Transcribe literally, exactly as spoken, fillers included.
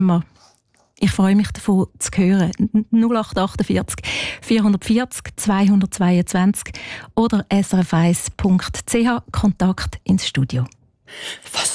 Ich freue mich davon zu hören. null acht achtundvierzig vierhundertvierzig zweihundertzweiundzwanzig oder s r f eins punkt c h Kontakt ins Studio. Was